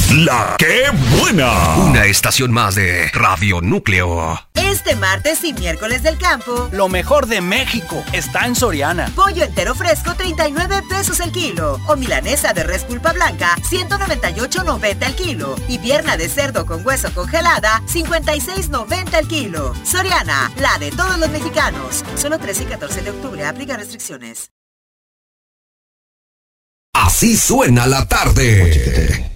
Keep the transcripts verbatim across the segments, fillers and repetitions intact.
La que buena. Una estación más de Radio Núcleo. Este martes y miércoles del campo, lo mejor de México está en Soriana. Pollo entero fresco, treinta y nueve pesos el kilo. O milanesa de res pulpa blanca, ciento noventa y ocho noventa el kilo. Y pierna de cerdo con hueso congelada, cincuenta y seis noventa el kilo. Soriana, la de todos los mexicanos. Solo trece y catorce de octubre, aplica restricciones. Así suena la tarde.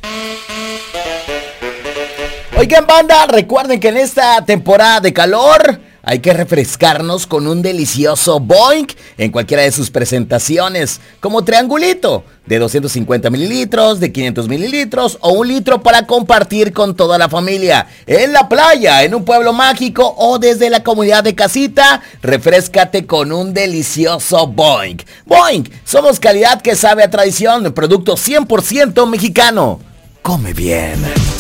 Oigan, banda, recuerden que en esta temporada de calor hay que refrescarnos con un delicioso Boing en cualquiera de sus presentaciones, como triangulito de doscientos cincuenta mililitros, de quinientos mililitros o un litro para compartir con toda la familia. En la playa, en un pueblo mágico o desde la comunidad de casita, refréscate con un delicioso Boing. Boing, somos calidad que sabe a tradición, producto cien por ciento mexicano. Come bien.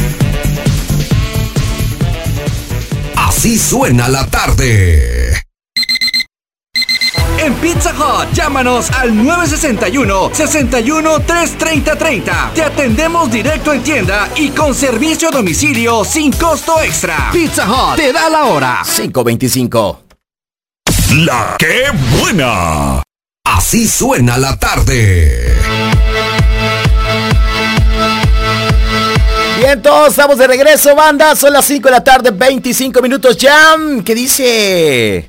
Así suena la tarde. En Pizza Hut, llámanos al nueve seis uno, seis uno, tres treinta treinta. Te atendemos directo en tienda y con servicio a domicilio sin costo extra. Pizza Hut te da la hora. cinco veinticinco. La que buena. Así suena la tarde. Bien, todos estamos de regreso, banda. Son las cinco de la tarde, veinticinco minutos ya. ¿Qué dice?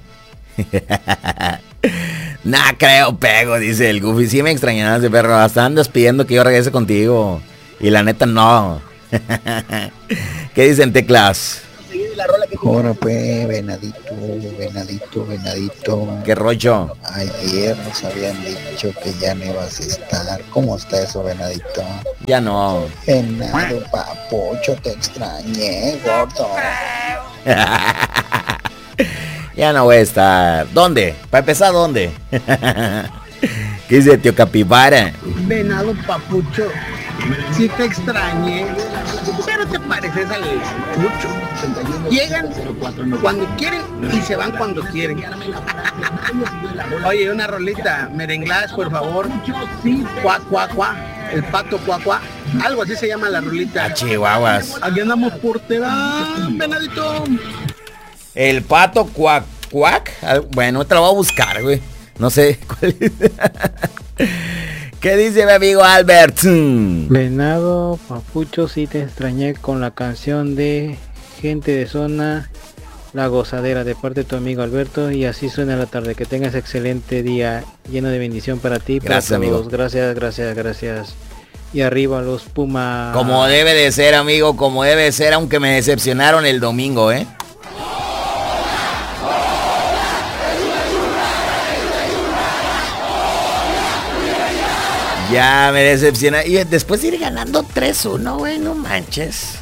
Nah, creo, pego, dice el Goofy. Sí me extrañas, de perro. Hasta andas pidiendo que yo regrese contigo. Y la neta, no. ¿Qué dicen, teclas? Ahora pues, venadito, venadito, venadito. ¿Qué rollo? Ayer nos habían dicho que ya no ibas a estar. ¿Cómo está eso, venadito? Ya no. Venado, papucho, te extrañé, gordo. Ya no voy a estar. ¿Dónde? Para empezar, ¿dónde? ¿Qué dice tío Capibara? Venado, papucho, sí te extrañé, pero te pareces al mucho. Llegan cuando quieren y se van cuando quieren. Oye, una rolita, merenglás, por favor. Cuá, cuá, cuá. El pato cuá, cuá. Algo así se llama la rolita. A chihuahuas. Aquí andamos por Terán, venadito. El pato cuac, cuac. Bueno, te lo voy a buscar, güey. No sé cuál es. ¿Qué dice mi amigo Albert? Venado, papucho, sí te extrañé con la canción de Gente de Zona, La Gozadera, de parte de tu amigo Alberto. Y así suena la tarde. Que tengas excelente día, lleno de bendición para ti. Gracias, para todos. amigo. Gracias, gracias, gracias. Y arriba los Pumas. Como debe de ser, amigo, como debe de ser, aunque me decepcionaron el domingo, ¿eh? Ya me decepciona. Y después ir ganando tres uno, güey, no manches.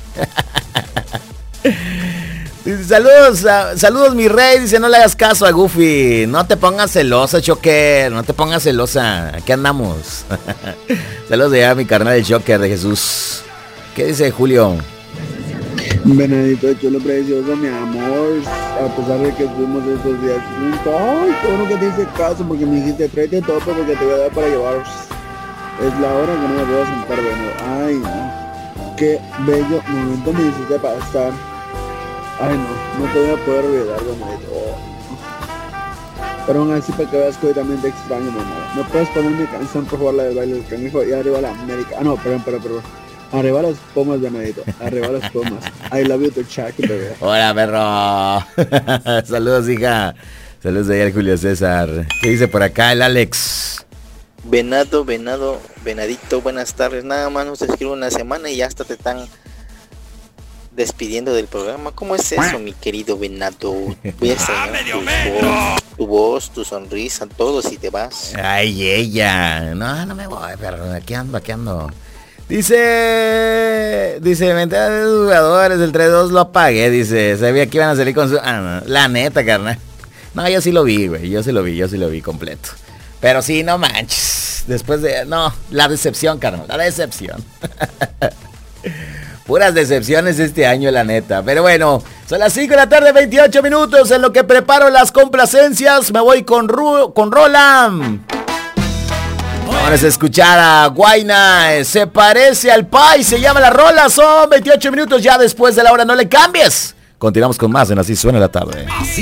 Saludos, uh, saludos mi rey. Dice, no le hagas caso a Goofy. No te pongas celosa, Choker. No te pongas celosa. Aquí andamos. Saludos de allá, mi carnal el Choker de Jesús. ¿Qué dice Julio? Venadito chulo precioso, mi amor. A pesar de que estuvimos estos días juntos. Ay, qué bueno que te hice caso, porque me dijiste, tráete tope porque te voy a dar para llevar. Es la hora que no me puedo sentar de nuevo. Ay, no. Qué bello momento me hiciste pasar. Ay, no, no te voy a poder olvidar, bonito. Oh, no. Pero aún así, para que veas que hoy también te extraño, mi amor. ¿Me puedes poner mi canción, por favor, la del baile del cangrejo? Y arriba la América. Ah, no, perdón, perdón, perdón. Arriba las pomas, venadito. Arriba las pomas. I love you to Chuck, bebé. Hola, perro. Saludos, hija. Saludos de ayer, Julio César. ¿Qué dice por acá el Alex? Venado, venado, venadito, buenas tardes. Nada más nos escribe una semana y ya hasta te están despidiendo del programa. ¿Cómo es eso, mi querido venado? Voy a extrañar tu voz, tu voz, tu sonrisa, todo si te vas. Ay, ella. No, no me voy, perro. Aquí ando, aquí ando. Dice, dice, mentira de jugadores, el tres dos lo apagué, dice, sabía que iban a salir con su... Ah, no, la neta, carnal. No, yo sí lo vi, güey, yo sí lo vi, yo sí lo vi completo. Pero sí, no manches, después de... No, la decepción, carnal, la decepción. Puras decepciones este año, la neta. Pero bueno, son las cinco de la tarde, veintiocho minutos, en lo que preparo las complacencias, me voy con, Ru- con Roland. Vamos a escuchar a Guayna, eh, se parece al Pai, se llama la rola, son veintiocho minutos ya después de la hora, no le cambies. Continuamos con más en Así Suena la Tarde. Así